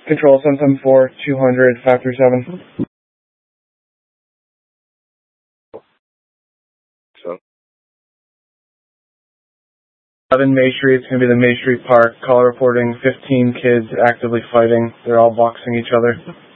Control 774, 200, 537. So. 11 May Street, it's going to be the May Street Park. Call reporting 15 kids actively fighting. They're all boxing each other.